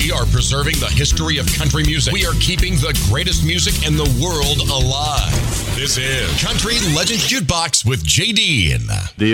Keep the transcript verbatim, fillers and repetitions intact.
We are preserving the history of country music. We are keeping the greatest music in the world alive. This is Country Legends Jukebox with J D. The